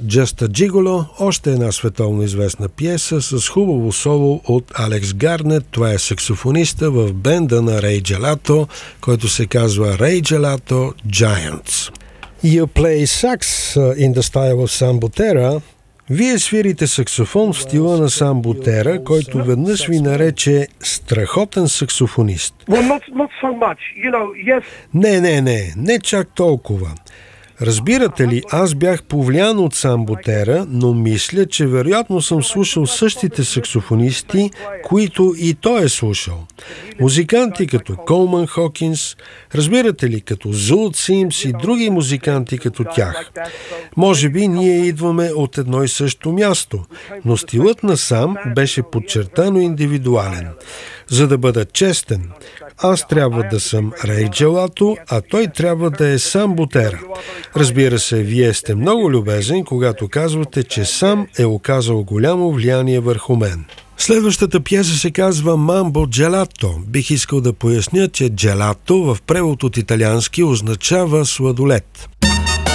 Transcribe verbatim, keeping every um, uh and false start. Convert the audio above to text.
Just a Gigolo, още една световно известна пиеса с хубаво соло от Алекс Гарнет. Това е саксофониста в бенда на Рей Джелато, който се казва Рей Джелато Giants. You play sax in the style of Sam Botera. Вие свирите саксофон в стила на Сам Бутера, който веднъж ви нарече страхотен саксофонист. Well, not, not so much. You know, yes. Не, не, не, не чак толкова. Разбирате ли, аз бях повлиян от Сам Бутера, но мисля, че вероятно съм слушал същите саксофонисти, които и той е слушал. Музиканти като Колман Хокинс, разбирате ли, като Зулт Симс и други музиканти като тях. Може би ние идваме от едно и също място, но стилът на Сам беше подчертано индивидуален. За да бъда честен, аз трябва да съм Рей Джелато, а той трябва да е Сам Бутера. Разбира се, вие сте много любезен, когато казвате, че Сам е оказал голямо влияние върху мен. Следващата пиеса се казва Мамбо Джелато. Бих искал да поясня, че джелато в превод от италиански означава сладолед.